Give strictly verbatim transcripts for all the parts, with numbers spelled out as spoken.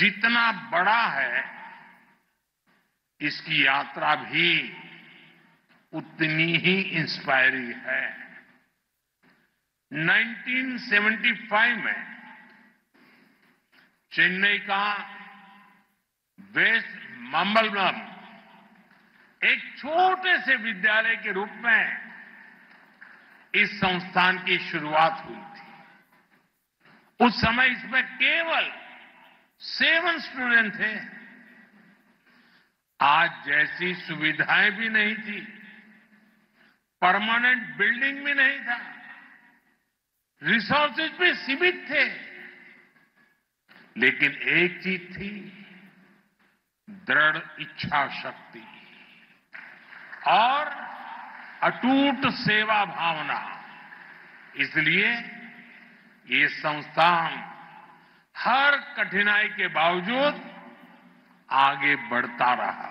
जितना बड़ा है, इसकी यात्रा भी उतनी ही इंस्पायरिंग है। उन्नीस सौ पचहत्तर में चेन्नई का वेस्ट माम्बलम एक छोटे से विद्यालय के रूप में इस संस्थान की शुरुआत हुई थी। उस समय इसमें केवल सेवन स्टूडेंट थे। आज जैसी सुविधाएं भी नहीं थी, परमानेंट बिल्डिंग भी नहीं था, रिसोर्सेज भी सीमित थे, लेकिन एक चीज थी, दृढ़ इच्छा शक्ति और अटूट सेवा भावना। इसलिए ये संस्थान हर कठिनाई के बावजूद आगे बढ़ता रहा।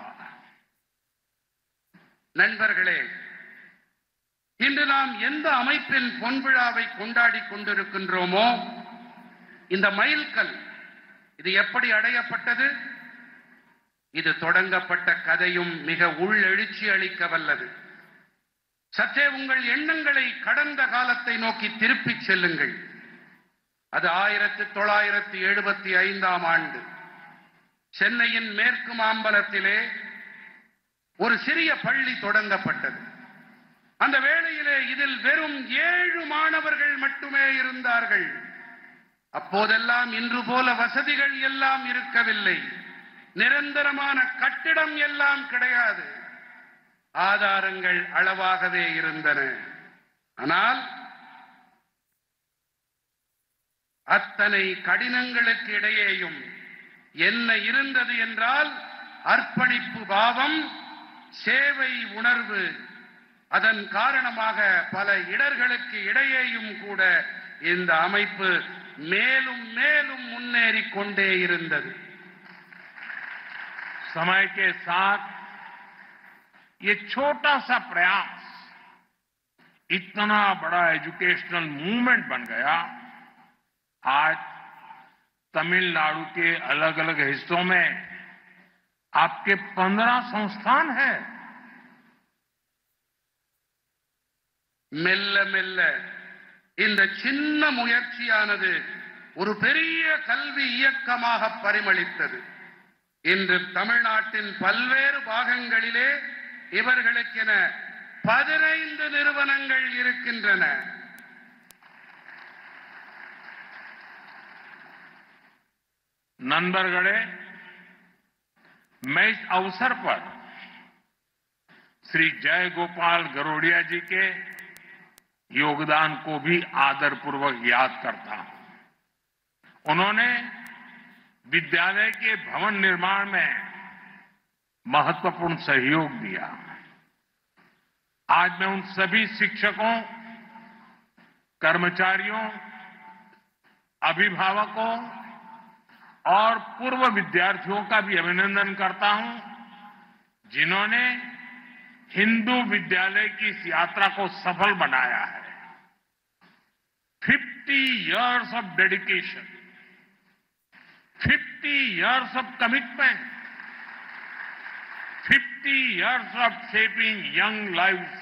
நண்பர்களே, இன்று நாம் எந்த அமைப்பின் பொன்விழாவை கொண்டாடி கொண்டிருக்கின்றோமோ, இந்த மைல்கல் இது எப்படி அடையப்பட்டது? இது தொடங்கப்பட்ட கதையும் மிக உள்ளெழுச்சி அளிக்க வல்லது. சற்றே உங்கள் எண்ணங்களை கடந்த காலத்தை நோக்கி திருப்பிச் செல்லுங்கள். அது ஆயிரத்தி தொள்ளாயிரத்தி எழுபத்தி ஐந்தாம் ஆண்டு சென்னையின் மேற்கு மாம்பலத்திலே ஒரு சிறிய பள்ளி தொடங்கப்பட்டது. அந்த வேளையிலே இதில் வெறும் ஏழு மாணவர்கள் மட்டுமே இருந்தார்கள். அப்போதெல்லாம் இன்று போல வசதிகள் எல்லாம் இருக்கவில்லை. நிரந்தரமான கட்டிடம் எல்லாம் கிடையாது. ஆதாரங்கள் அளவாகவே இருந்தன. ஆனால் அத்தனை கடினங்களுக்கு இடையேயும் என்ன இருந்தது என்றால் அர்ப்பணிப்பு பாவம், சேவை உணர்வு. அதன் காரணமாக பல இடர்களுக்கு இடையேயும் கூட இந்த அமைப்பு மேலும் மேலும் முன்னேறிக் கொண்டே இருந்தது. समय के साथ ये छोटा सा प्रयास इतना बड़ा एजुकेशनल मूवमेंट बन गया। आज तमिलनाडु के अलग अलग हिस्सों में आपके पंद्रह संस्थान हैं। மெல்ல மெல்ல இந்த சின்ன முயற்சியானது ஒரு பெரிய கல்வி இயக்கமாக பரிமளித்தது. இன்று தமிழ்நாட்டின் பல்வேறு பாகங்களிலே இவர்களுக்கென பதினைந்து நிறுவனங்கள் இருக்கின்றன. नंदरगढ़े मैं इस अवसर पर श्री जय गोपाल गरोड़िया जी के योगदान को भी आदरपूर्वक याद करता हूं। उन्होंने विद्यालय के भवन निर्माण में महत्वपूर्ण सहयोग दिया। आज मैं उन सभी शिक्षकों, कर्मचारियों, अभिभावकों और पूर्व विद्यार्थियों का भी अभिनंदन करता हूं, जिन्होंने हिंदू विद्यालय की इस यात्रा को सफल बनाया है। Fifty years of dedication, fifty years of commitment, fifty years of shaping young lives.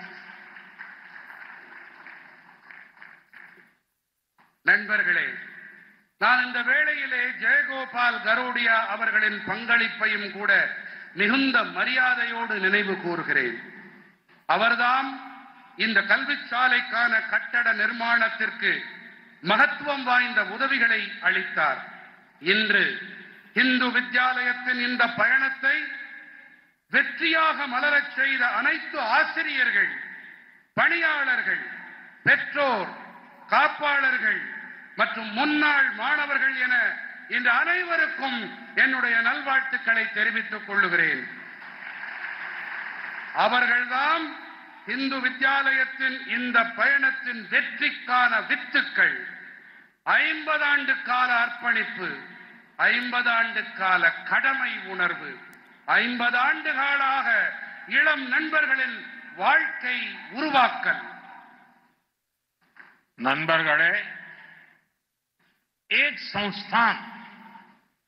நண்பர்களே, நான் இந்த வேளையிலே ஜெயகோபால் கரோடியா அவர்களின் பங்களிப்பையும் கூட மிகுந்த மரியாதையோடு நினைவு கூறுகிறேன். அவர்தாம் இந்த கல்விச்சாலைக்கான கட்டட நிர்மாணத்திற்கு மகத்துவம் வாய்ந்த உதவிகளை அளித்தார். இன்று இந்து வித்யாலயத்தின் இந்த பயணத்தை வெற்றியாக மலரச் செய்த அனைத்து ஆசிரியர்கள், பணியாளர்கள், பெற்றோர், காப்பாளர்கள் மற்றும் முன்னாள் மாணவர்கள் என இந்த அனைவருக்கும் என்னுடைய நல்வாழ்த்துக்களை தெரிவித்துக் கொள்கிறேன். அவர்கள்தான் இந்து வித்யாலயத்தின் இந்த பயணத்தின் வெற்றிக்கான வித்துக்கள். ஐம்பது ஆண்டு கால அர்ப்பணிப்பு, ஐம்பது ஆண்டு கால கடமை உணர்வு, ஐம்பது ஆண்டு காலாக இளம் நண்பர்களின் வாழ்க்கை உருவாக்கல். नंदरगढ़े एक संस्थान